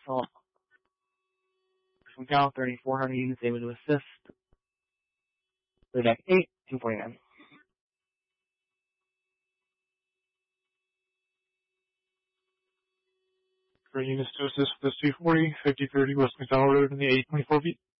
assault. From Cal, 3,400 units able to assist. Clear deck 8, 249. For units to assist with this 240, 5030 West McDowell Road in the 824 feet.